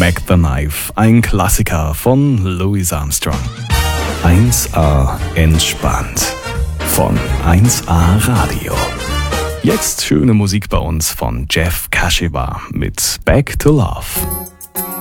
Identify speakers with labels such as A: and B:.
A: Mac the Knife, ein Klassiker von Louis Armstrong. 1A entspannt von 1A Radio. Jetzt schöne Musik bei uns von Jeff Kashiwa mit Back to Love.